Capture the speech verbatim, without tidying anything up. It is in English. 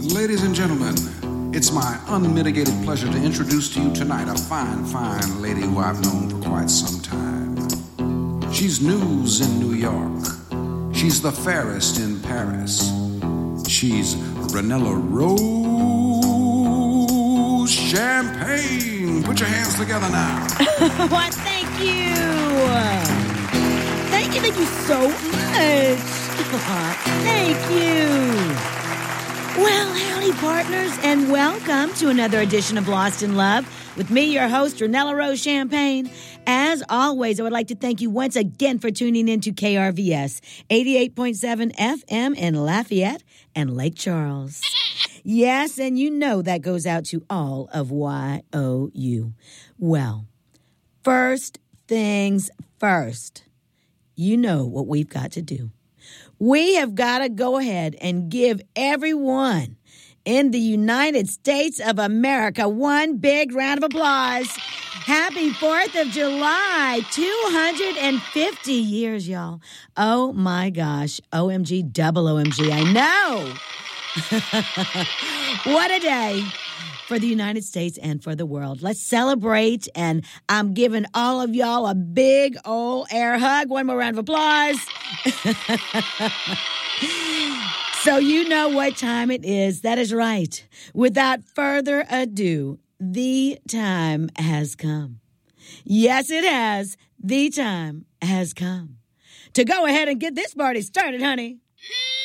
Ladies and gentlemen, it's my unmitigated pleasure to introduce to you tonight a fine, fine lady who I've known for quite some time. She's news in New York. She's the fairest in Paris. She's Ranella Rose Champagne. Put your hands together now. Why, thank you. Thank you, thank you so much. Thank you. Well, howdy, partners, and welcome to another edition of Lost in Love with me, your host, Ranella Rose Champagne. As always, I would like to thank you once again for tuning in to K R V S eighty-eight point seven F M in Lafayette and Lake Charles. Yes, and you know that goes out to all of Y O U. Well, first things first, you know what we've got to do. We have got to go ahead and give everyone in the United States of America one big round of applause. Happy fourth of July, two hundred fifty years, y'all. Oh, my gosh. O M G, double O M G. I know. What a day for the United States and for the world. Let's celebrate, and I'm giving all of y'all a big old air hug. One more round of applause. So you know what time it is. That is right. Without further ado, the time has come. Yes, it has. The time has come to go ahead and get this party started, honey.